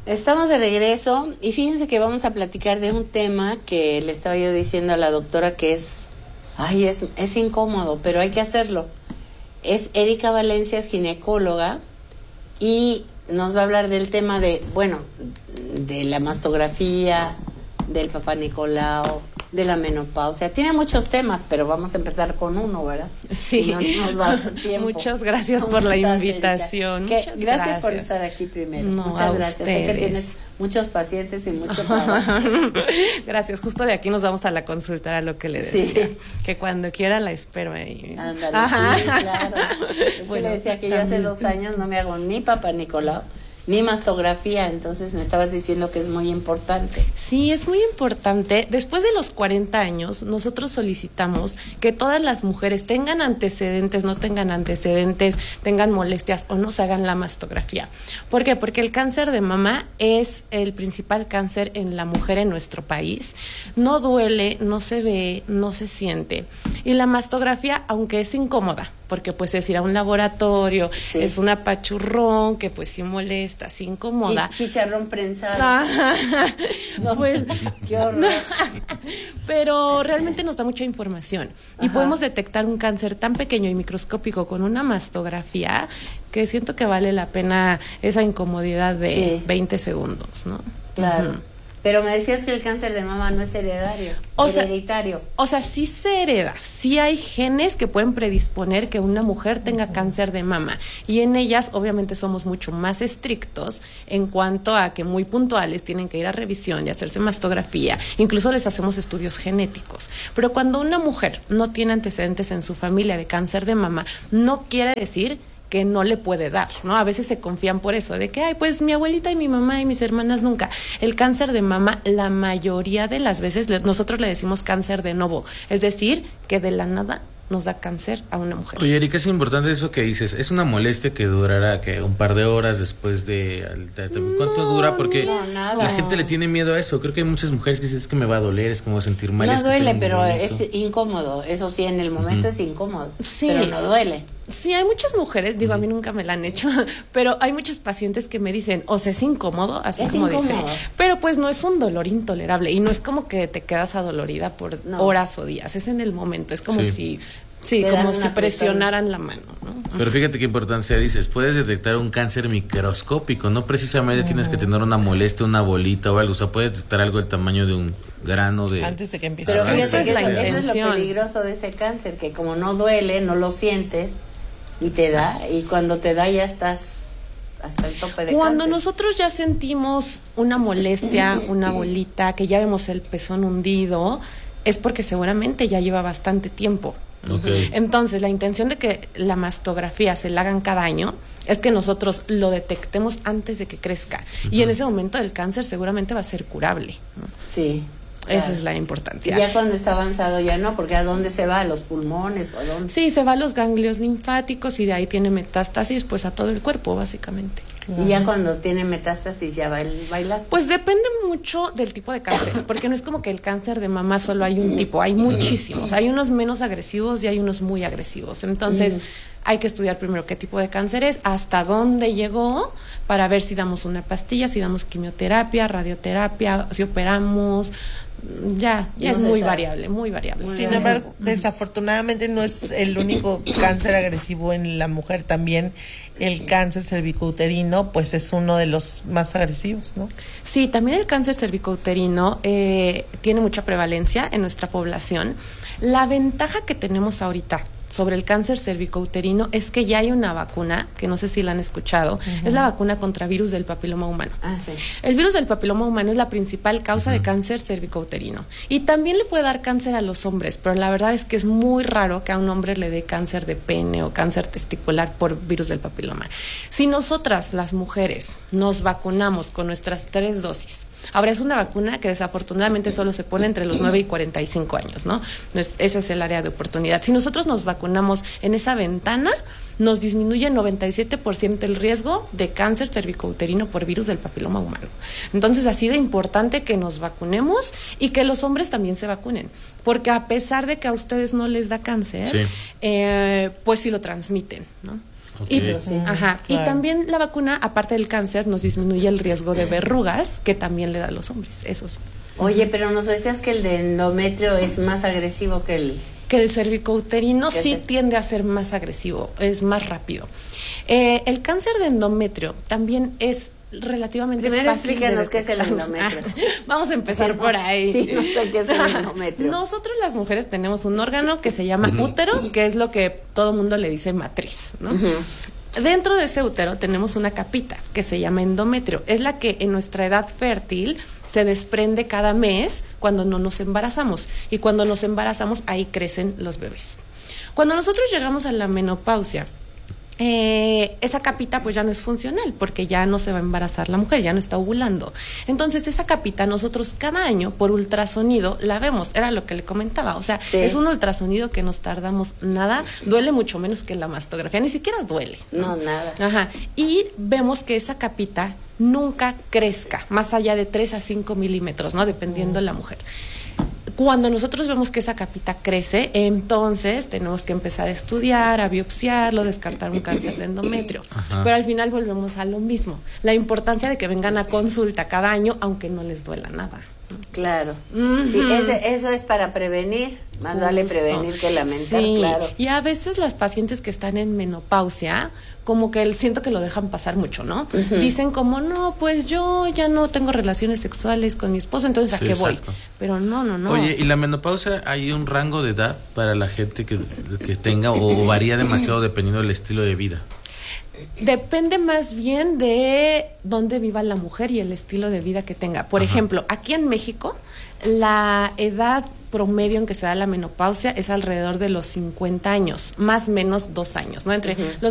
Estamos de regreso y fíjense que vamos a platicar de un tema que le estaba yo diciendo a la doctora que es incómodo, pero hay que hacerlo. Es Erika Valencia, es ginecóloga y nos va a hablar del tema de la mastografía, del Papá Nicolau, de la menopausia. Tiene muchos temas, pero vamos a empezar con uno, ¿verdad? Sí. No nos va a dar tiempo. Muchas gracias por la invitación. Gracias por estar aquí primero. No, muchas gracias. Ustedes. Sé que tienes muchos pacientes y mucho trabajo. Gracias. Justo de aquí nos vamos a la consulta, a lo que le decía. Sí. Que cuando quiera la espero ahí. Ándale, sí, claro. Es que le decía que yo hace 2 años no me hago ni Papá Nicolau ni mastografía, entonces me estabas diciendo que es muy importante. Sí, es muy importante. Después de los 40 años, nosotros solicitamos que todas las mujeres tengan antecedentes, no tengan antecedentes, tengan molestias o no se hagan la mastografía. ¿Por qué? Porque el cáncer de mama es el principal cáncer en la mujer en nuestro país. No duele, no se ve, no se siente. Y la mastografía, aunque es incómoda, porque pues es ir a un laboratorio, sí, es un apachurrón que pues sí molesta, sí incomoda. Chicharrón prensado. No, pues qué horror. No, pero realmente nos da mucha información. Y podemos detectar un cáncer tan pequeño y microscópico con una mastografía que siento que vale la pena esa incomodidad de 20 segundos, ¿no? Claro. Pero me decías que el cáncer de mama no es hereditario. O sea, sí se hereda, sí hay genes que pueden predisponer que una mujer tenga cáncer de mama y en ellas obviamente somos mucho más estrictos en cuanto a que muy puntuales tienen que ir a revisión y hacerse mastografía, incluso les hacemos estudios genéticos. Pero cuando una mujer no tiene antecedentes en su familia de cáncer de mama, no quiere decir que no le puede dar, ¿no? A veces se confían por eso, de que, pues mi abuelita y mi mamá y mis hermanas nunca. El cáncer de mama, la mayoría de las veces, nosotros le decimos cáncer de novo, es decir, que de la nada nos da cáncer a una mujer. Oye, Erika, es importante eso que dices. Es una molestia que durará que un par de horas después de ¿cuánto dura? Porque la gente le tiene miedo a eso. Creo que hay muchas mujeres que dicen, es que me va a doler, es que me voy a sentir mal. No es duele, que pero es incómodo. Eso sí, en el momento es incómodo. Sí. Pero no duele. Sí, hay muchas mujeres, digo, a mí nunca me la han hecho, pero hay muchos pacientes que me dicen, o sea, es incómodo, así como dice, pero pues no es un dolor intolerable y no es como que te quedas adolorida por horas o días, es en el momento, es como si presionaran la mano, ¿no? Pero fíjate qué importancia dices, puedes detectar un cáncer microscópico, no precisamente tienes que tener una molestia, una bolita o algo, o sea, puedes detectar algo del tamaño de un grano de... Antes de que empiece. Pero fíjate que eso es lo peligroso de ese cáncer, que como no duele, no lo sientes y te da, y cuando te da ya estás hasta el tope de Cuando cáncer. nosotros ya sentimos una molestia, una bolita, que ya vemos el pezón hundido, es porque seguramente ya lleva bastante tiempo. Okay. Entonces, la intención de que la mastografía se la hagan cada año es que nosotros lo detectemos antes de que crezca. Y en ese momento el cáncer seguramente va a ser curable, ¿no? Sí. Esa es la importancia. Y ya cuando está avanzado ya no, porque ¿a dónde se va? ¿A los pulmones o a dónde? Sí, se va a los ganglios linfáticos y de ahí tiene metástasis pues a todo el cuerpo básicamente. Y ya cuando tiene metástasis ya bailas. Pues depende mucho del tipo de cáncer, porque no es como que el cáncer de mama solo hay un tipo, hay muchísimos, hay unos menos agresivos y hay unos muy agresivos. Entonces hay que estudiar primero qué tipo de cáncer es, hasta dónde llegó, para ver si damos una pastilla, si damos quimioterapia, radioterapia, si operamos. Ya es muy variable, muy variable. Sin embargo, desafortunadamente no es el único cáncer agresivo en la mujer, también el cáncer cervicouterino pues es uno de los más agresivos, ¿no? Sí, también el cáncer cervicouterino tiene mucha prevalencia en nuestra población. La ventaja que tenemos ahorita sobre el cáncer cervicouterino es que ya hay una vacuna, que no sé si la han escuchado, es la vacuna contra virus del papiloma humano. Sí. El virus del papiloma humano es la principal causa de cáncer cervicouterino y también le puede dar cáncer a los hombres, pero la verdad es que es muy raro que a un hombre le dé cáncer de pene o cáncer testicular por virus del papiloma. Si nosotras, las mujeres, nos vacunamos con nuestras 3 dosis, ahora es una vacuna que desafortunadamente solo se pone entre los 9 y 45 años, ¿no? Entonces, ese es el área de oportunidad. Si nosotros nos vacunamos en esa ventana, nos disminuye 97% el riesgo de cáncer cervicouterino por virus del papiloma humano. Entonces, así de importante que nos vacunemos y que los hombres también se vacunen, porque a pesar de que a ustedes no les da cáncer, pues sí lo transmiten, ¿no? Okay. Ajá. Claro. Y también la vacuna, aparte del cáncer, nos disminuye el riesgo de verrugas, que también le da a los hombres. Eso es. Oye, pero nos decías que el de endometrio es más agresivo que el... Que el cervicouterino ¿Qué sí es? tiende a ser más agresivo, es más rápido. El cáncer de endometrio también es relativamente Primero fácil de explícanos qué es el detectar. endometrio. Vamos a empezar por ahí. Sí, no sé qué es el endometrio. Nosotros las mujeres tenemos un órgano que se llama útero, que es lo que todo mundo le dice matriz, ¿no? Dentro de ese útero tenemos una capita que se llama endometrio. Es la que en nuestra edad fértil se desprende cada mes cuando no nos embarazamos. Y cuando nos embarazamos, ahí crecen los bebés. Cuando nosotros llegamos a la menopausia, esa capita pues ya no es funcional porque ya no se va a embarazar la mujer, ya no está ovulando. Entonces esa capita nosotros cada año por ultrasonido la vemos, era lo que le comentaba, o sea, Sí. es un ultrasonido que nos tardamos nada, duele mucho menos que la mastografía, ni siquiera duele. No, nada. Ajá, y vemos que esa capita nunca crezca más allá de 3 a 5 milímetros, ¿no? Dependiendo de la mujer. Cuando nosotros vemos que esa capita crece, entonces tenemos que empezar a estudiar, a biopsiarlo, descartar un cáncer de endometrio. Ajá. Pero al final volvemos a lo mismo, la importancia de que vengan a consulta cada año, aunque no les duela nada. Claro. Sí, eso es para prevenir. Más vale Justo. prevenir que lamentar, Sí, claro. y a veces las pacientes que están en menopausia, como que siento que lo dejan pasar mucho, ¿no? Dicen como, no, pues yo ya no tengo relaciones sexuales con mi esposo, entonces Sí, ¿a qué voy? exacto. Pero no. Oye, ¿y la menopausia hay un rango de edad para la gente que tenga o varía demasiado dependiendo del estilo de vida? Depende más bien de dónde viva la mujer y el estilo de vida que tenga. Por ejemplo, aquí en México, la edad promedio en que se da la menopausia es alrededor de los 50 años, más o menos 2 años, ¿no? Entre los